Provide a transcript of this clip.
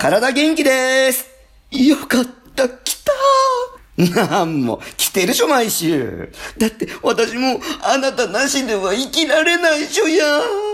体元気でーす。よかった、来たー。なんも、来てるしょ、毎週。だって、私も、あなたなしでは生きられないしょやー。